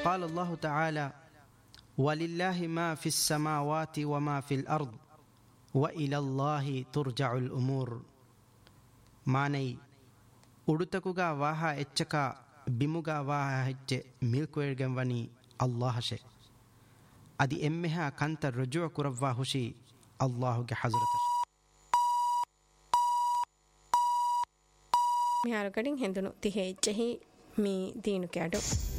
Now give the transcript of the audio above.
قال الله تعالى ولله ما في السماوات وما في الأرض وإلى الله ترجع الأمور ماني ಉಡುತಕುಗಾ ವಾಹ ಎಚ್ಚಕ ಬಿಮುಗಾ ವಾಹ ಹೆಜ್ಜೆ ಮಿಲ್ಕ್ವೇಡ್ಗೆಂ ವನಿ ಅಲ್ಲಾಹಶೆ ಅದಿ ಎಮ್ಮೆಹ ಕಂತ ರುಜು ಕುರವ್ವಾ ಹುಷಿ ಅಲ್ಲಾಹುಗೆ ಹಜರತಶೆ ಮಿಹಾರು ಕಡಿಂಗ್ ಹೆಂದುನು ತಿಹೆ ಎಚ್ಚೆಹಿ ಮೀ ದೀನು ಕ್ಯಾಡು